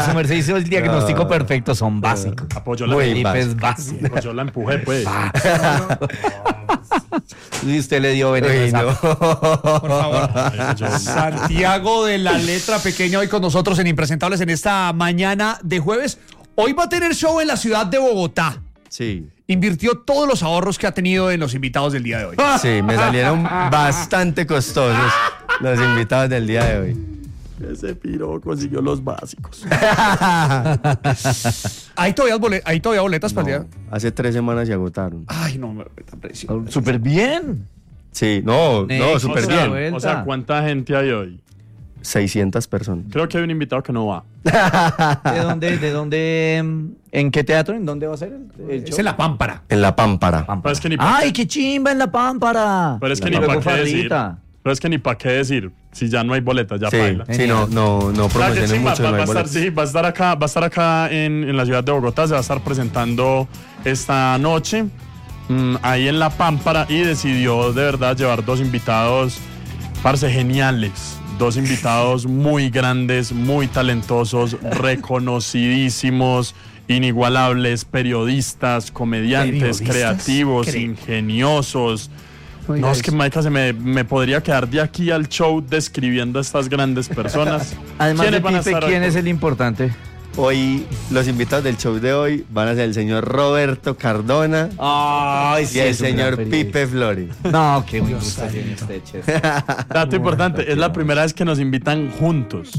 Su merced hizo el diagnóstico perfecto, son básicos. Apoyó la Felipe es básico. Apoyó la empujé, pues. Y usted le dio veneno. Por favor. Santiago de la letra pequeña hoy con nosotros en Impresentables en esta mañana de jueves. Hoy va a tener show en la ciudad de Bogotá. Sí. Invirtió todos los ahorros que ha tenido en los invitados del día de hoy. Sí, me salieron bastante costosos los invitados del día de hoy. Ese piro consiguió los básicos. ¿Hay todavía boletas para el día? Hace 3 semanas se agotaron. Ay, no, me tan precio. Súper bien. Sí, no, súper bien. O sea, ¿cuánta gente hay hoy? 600 personas. Creo que hay un invitado que no va. ¿De dónde? ¿En qué teatro? ¿En dónde va a ser el show? Es en La Pámpara. En La Pámpara. Pero es que ni ¡Ay, qué chimba en La Pámpara! Pero es que ni para qué decir. Pero es que ni para qué decir. Si ya no hay boletas, ya baila. Sí, no promocionen mucho. Va a estar acá en la ciudad de Bogotá. Se va a estar presentando esta noche ahí en La Pámpara y decidió de verdad llevar 2 invitados, parce, geniales. 2 invitados muy grandes, muy talentosos, reconocidísimos, inigualables, periodistas, comediantes, creativos, ingeniosos. No, es que Maica me podría quedar de aquí al show describiendo a estas grandes personas. Además de Pipe, ¿quién es el importante? Hoy, los invitados del show de hoy van a ser el señor Roberto Cardona y el señor Pipe Flores. No, qué muy gusto tiene usted, chef. Dato importante, es la primera vez que nos invitan juntos.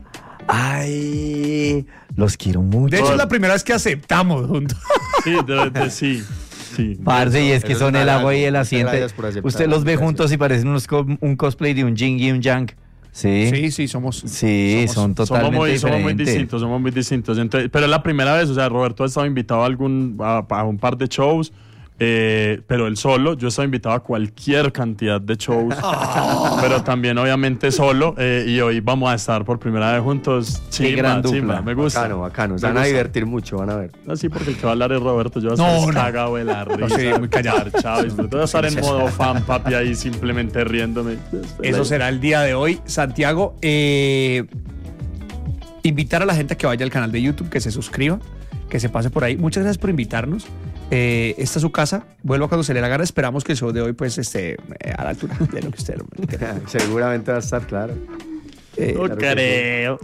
Ay, los quiero mucho. De hecho, es la primera vez que aceptamos juntos. Sí. Parce, y es que son el agua y el asiento. Usted los ve juntos y parecen un cosplay de un Jing y un Yang. Sí, somos son totalmente diferentes. Somos muy distintos. Entonces, pero es la primera vez, o sea, Roberto ha estado invitado a un par de shows, pero él solo. Yo he estado invitado a cualquier cantidad de shows, pero también obviamente solo, y hoy vamos a estar por primera vez juntos. Qué gran dupla. Me gusta. Bacano. Se van a divertir mucho, van a ver. No, sí, porque el que va a hablar es Roberto. Yo voy a estar cagado de la risa. Sí, muy callado. Voy a estar en modo fan, papi, ahí simplemente riéndome. Eso será el día de hoy, Santiago. Invitar a la gente a que vaya al canal de YouTube, que se suscriba, que se pase por ahí. Muchas gracias por invitarnos. Esta es su casa. Vuelva cuando se le la gana. Esperamos que el show de hoy pues esté a la altura de lo que usted Seguramente va a estar, claro. No creo.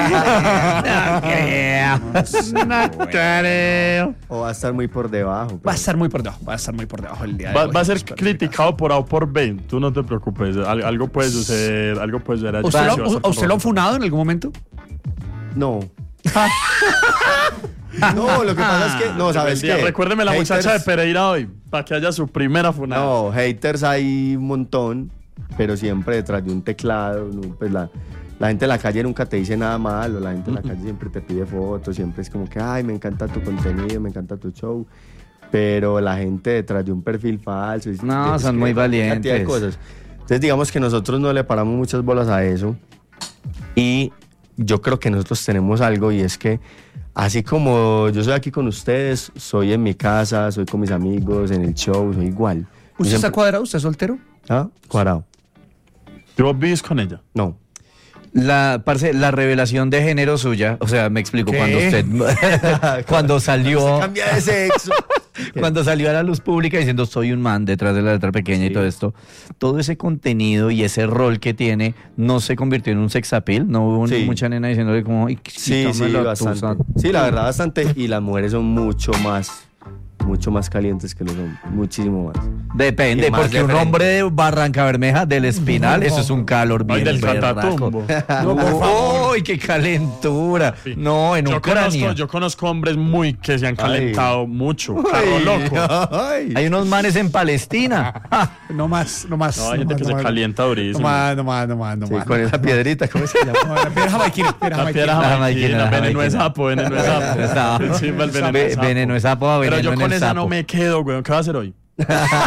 No creo. O va a estar muy por debajo. Va a estar muy por debajo el día de hoy. Va a ser criticado por A o por B. Tú no te preocupes. Algo puede suceder. ¿Usted lo han funado en algún momento? No. No, lo que pasa es que... No, ¿sabes qué? Recuérdeme la muchacha de Pereira hoy, para que haya su primera funada. No, haters hay un montón, pero siempre detrás de un teclado. ¿No? Pues la gente en la calle nunca te dice nada malo, la gente en la calle siempre te pide fotos, siempre es como que, ay, me encanta tu contenido, me encanta tu show. Pero la gente detrás de un perfil falso... No, son muy valientes. Cantidad de cosas. Entonces digamos que nosotros no le paramos muchas bolas a eso. Y yo creo que nosotros tenemos algo, y es que así como yo soy aquí con ustedes, soy en mi casa, soy con mis amigos, en el show, soy igual. ¿Usted está cuadrado? ¿Usted es soltero? ¿Ah? Cuadrado. ¿Tú vives con ella? No. Parce, la revelación de género suya, o sea, me explico, ¿Qué? cuando salió... Cambia de sexo. Cuando salió a la luz pública diciendo soy un man detrás de la letra pequeña, sí, y todo esto, todo ese contenido y ese rol que tiene no se convirtió en un sex appeal, no hubo mucha nena diciéndole como sí, bastante. Sí, la verdad bastante, y las mujeres son mucho más calientes que los hombres, muchísimo más. Depende, porque un hombre de Barranca Bermeja, del Espinal, eso es un calor bien del berraco. No, por favor. ¡Uy, qué calentura! Sí. No, en Ucrania. Yo conozco hombres que se han calentado mucho. Carro loco. Hay unos manes en Palestina. No más. No, hay gente que se calienta durísimo. No más. Sí, con esa piedrita, ¿cómo se llama? La piedra jamaiquina. Veneno es sapo. Veneno es sapo. Pero yo con esa no me quedo, güey. ¿Qué va a hacer hoy? Hoy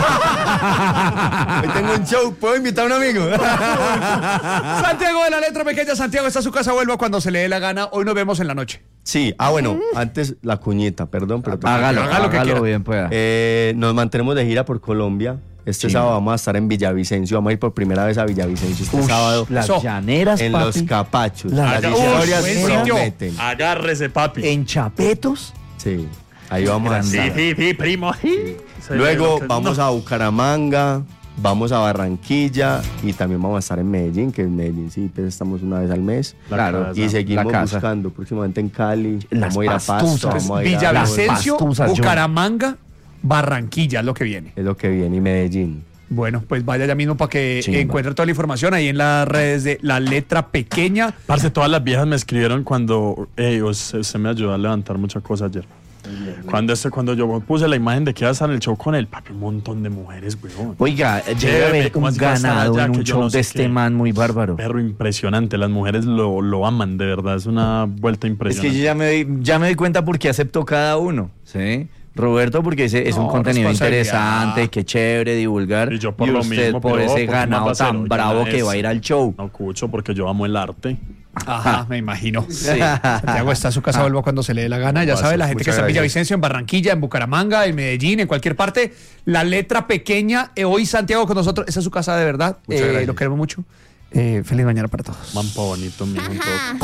tengo un show, ¿puedo invitar a un amigo? Santiago de la letra pequeña, Santiago está a su casa, vuelva cuando se le dé la gana. Hoy nos vemos en la noche. Sí, bueno, antes la cuñita, perdón, pero hágalo que quiera. Bien pueda. Nos mantenemos de gira por Colombia. Este sábado vamos a estar en Villavicencio, vamos a ir por primera vez a Villavicencio este sábado. Las llaneras, En papi. Los Capachos. Las Las historias historias prometen. Agárrese, papi. En Chapetos. Sí, ahí vamos a estar. Sí, primo. Luego vamos a Bucaramanga, vamos a Barranquilla y también vamos a estar en Medellín, que en Medellín sí, pues estamos una vez al mes. Claro. Y seguimos La casa. buscando próximamente en Cali. Las Vamos a ir a Pasto, pastuzas. vamos a ir a Villavicencio, Pastuzas, John. Bucaramanga, Barranquilla es lo que viene. Es lo que viene, y Medellín. Bueno, pues vaya ya mismo para que Chimba. encuentre toda la información ahí en las redes de La Letra Pequeña. Parce, todas las viejas me escribieron cuando usted me ayudó a levantar muchas cosas ayer. Cuando yo puse la imagen de que iba a estar en el show con él, papi, un montón de mujeres, weón. Oiga, llega a Chévere, haber ¿cómo un así va a estar ganado allá en que un yo show no sé de este qué? man muy bárbaro. Perro impresionante, las mujeres lo aman, de verdad, es una vuelta Es impresionante. que yo ya me doy cuenta por qué aceptó cada uno, ¿sí? Roberto porque es un No, contenido responsabilidad. interesante, qué chévere divulgar. Y yo por y lo usted mismo, por pero ese ¿por qué más va ganado a ser? tan Oiga, bravo que es- va a ir al show. No, Cucho, porque yo amo el arte. Ajá, me imagino. Sí. Santiago está a su casa, vuelva cuando se le dé la gana. Ya Gracias, sabe, la gente que muchas está en gracias. Villavicencio, en Barranquilla, en Bucaramanga, en Medellín, en cualquier parte. La Letra Pequeña. Hoy Santiago con nosotros. Esa es su casa de verdad. Muchas gracias. Lo queremos mucho. Feliz mañana para todos. Mampa bonito, mijo, un poco.